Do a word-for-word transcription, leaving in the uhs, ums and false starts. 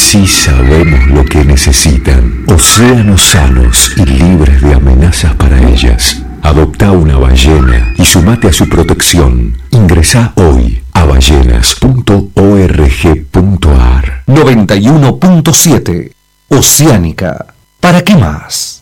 sí sabemos lo que necesitan. Océanos sanos y libres de amenazas para ellas. Adopta una ballena y sumate a su protección. Ingresá hoy a ballenas punto org punto ar. noventa y uno punto siete Oceánica. ¿Para qué más?